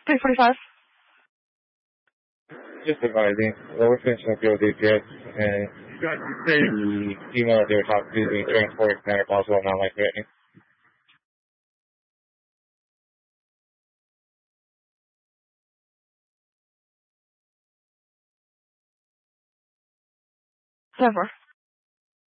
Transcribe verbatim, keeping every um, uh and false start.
three forty-five. Just advising, well, we're finishing up your D P S, and the email that they were talking to the transport matter possible not like threatening. Never.